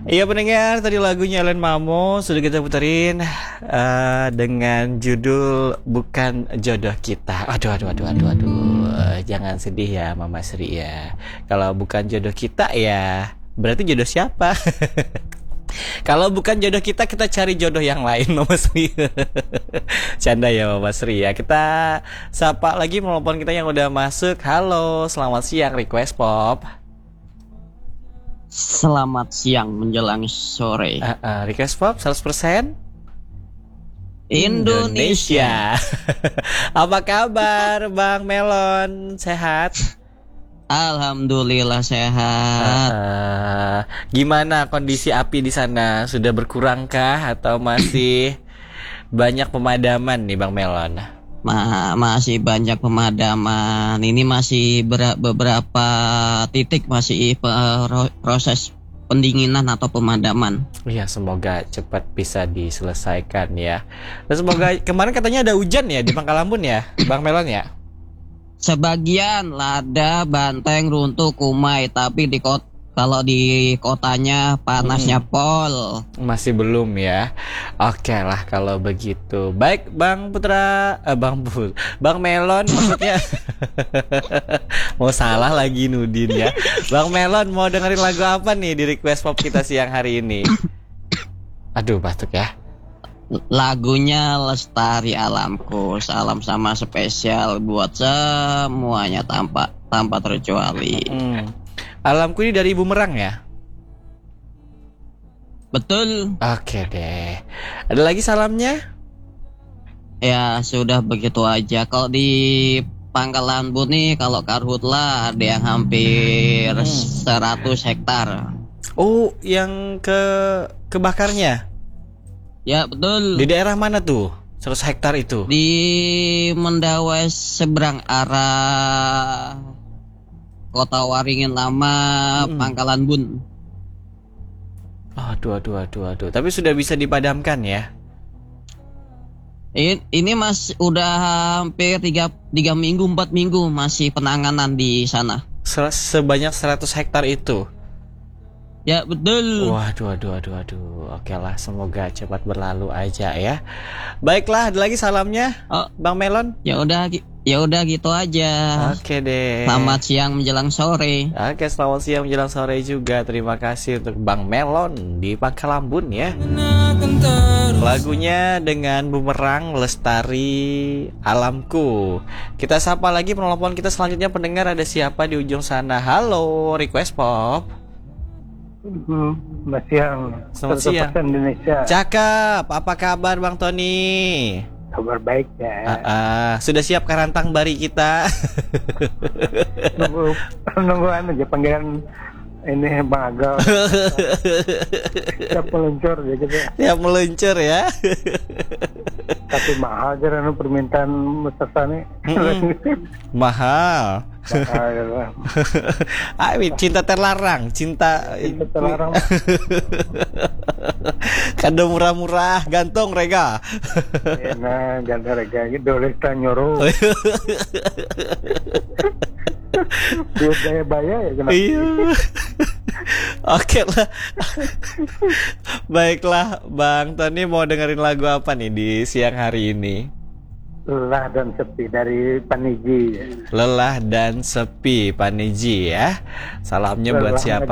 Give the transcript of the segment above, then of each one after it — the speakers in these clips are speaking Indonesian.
Iya pendengar, tadi lagunya Ellen Mamo sudah kita puterin dengan judul Bukan Jodoh Kita. Aduh, jangan sedih ya Mama Sri ya. Kalau bukan jodoh kita ya berarti jodoh siapa? Kalau bukan jodoh kita cari jodoh yang lain Mama Sri. Canda ya Mama Sri ya. Kita sapa lagi telepon kita yang udah masuk. Halo, selamat siang Request Pop. Selamat siang menjelang sore. Request Pop 100% Indonesia. Apa kabar Bang Melon? Sehat? Alhamdulillah sehat. Gimana kondisi api di sana? Sudah berkurangkah atau masih banyak pemadaman nih Bang Melon? Masih banyak pemadaman. Ini masih beberapa titik masih proses pendinginan atau pemadaman. Iya, semoga cepat bisa diselesaikan ya. Dan semoga kemarin katanya ada hujan ya di Pangkalambun ya, Bang Melon ya. Sebagian Lada, Banteng, runtuh, Kumai, tapi kalau di kotanya panasnya pol. Masih belum ya. Oke lah kalau begitu. Baik Bang Putra, Bang Melon maksudnya. Mau salah lagi Nudin ya. Bang Melon mau dengerin lagu apa nih di Request Pop kita siang hari ini? Aduh batuk ya. Lagunya Lestari Alamku. Salam sama spesial buat semuanya tanpa terkecuali. Alamku ini dari Bumerang ya? Betul. Oke deh. Ada lagi salamnya? Ya sudah begitu aja. Kalau di Pangkalanbun nih, kalau Karhutla ada yang hampir 100 hektar. Oh, yang kebakarnya? Ya betul. Di daerah mana tuh? 100 hektar itu? Di Mendawes seberang arah Kota Waringin Lama, Pangkalanbun. Aduh. Tapi sudah bisa dipadamkan ya? Ini mas udah hampir 3 minggu, 4 minggu masih penanganan di sana. Sebanyak 100 hektar itu? Ya betul. Waduh. Oke lah, semoga cepat berlalu aja ya. Baiklah, ada lagi salamnya, Bang Melon? Ya udah gitu aja. Oke deh. Selamat siang menjelang sore. Oke, selamat siang menjelang sore juga. Terima kasih untuk Bang Melon di Pangkalambun ya. Lagunya dengan Bumerang, Lestari Alamku. Kita sapa lagi penelpon kita selanjutnya, pendengar ada siapa di ujung sana? Halo, Request Pop. Selamat siang. Selamat siang Indonesia. Cakep. Apa kabar Bang Tony? Kabar baik ya. Sudah siap karantang bari kita? nunggu aja panggilan ini Bang Agal. Siap meluncur ya gitu. Siap meluncur ya. Tapi mahal aja permintaan Mustafa nih. Mahal. Cinta terlarang. Kado murah-murah, gantong rega. Nah, gantong rega gitu kita nyuruh. Biar bayar ya kenapa? Iya. Oke lah. Baiklah, Bang Tony mau dengerin lagu apa nih di siang hari ini? Lelah dan sepi dari Paniji. Lelah dan sepi Paniji ya. Salamnya buat siapa?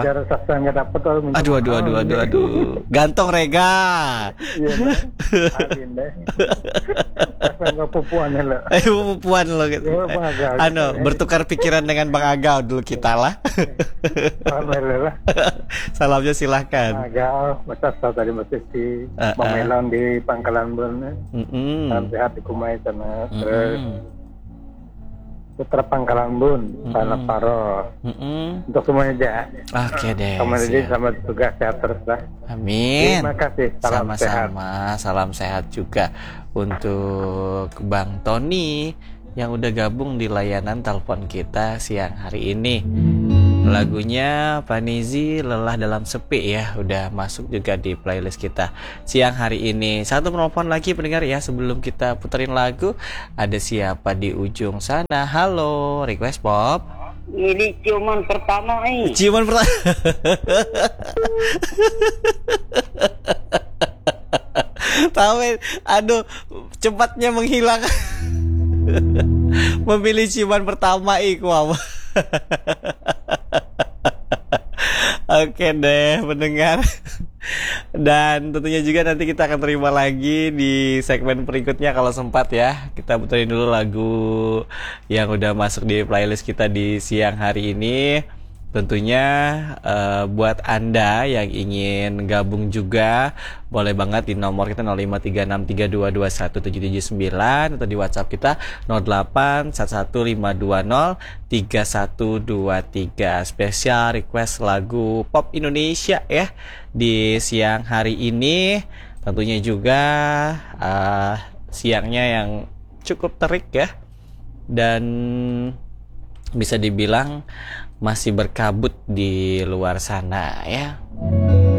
Aduh. Gantong rega. Iya, deh. Enggak pupuan lo. Pupuan lo gitu. Bertukar pikiran dengan Bang Agau dulu kita lah. Alhamdulillah. Salamnya silahkan. Agau, masa tadi masih di Bang Melon di Pangkalanbun. Salam sehat di Kumai sana. Terus Putra Pangkalanbun, Sana Paro. Untuk semuanya aja. Oke deh. Sama tugas sehat terus lah. Amin. Terima kasih. Salam sehat. Salam sehat juga untuk Bang Tony yang udah gabung di layanan telepon kita siang hari ini. Lagunya Panizi, Lelah Dalam Sepi ya, udah masuk juga di playlist kita siang hari ini. Satu penelpon lagi pendengar ya, sebelum kita puterin lagu. Ada siapa di ujung sana? Halo, Request Pop. Ini ciuman pertama Ciuman pertama. Tahu, aduh, cepatnya menghilang. Memilih ciuman pertama wow. Oke deh pendengar. Dan tentunya juga nanti kita akan terima lagi di segmen berikutnya kalau sempat ya. Kita puterin dulu lagu yang udah masuk di playlist kita di siang hari ini. Tentunya buat Anda yang ingin gabung juga boleh banget di nomor kita 053632217779 atau di WhatsApp kita 0811520323. Spesial request lagu pop Indonesia ya di siang hari ini. Tentunya juga siangnya yang cukup terik ya, dan bisa dibilang masih berkabut di luar sana ya.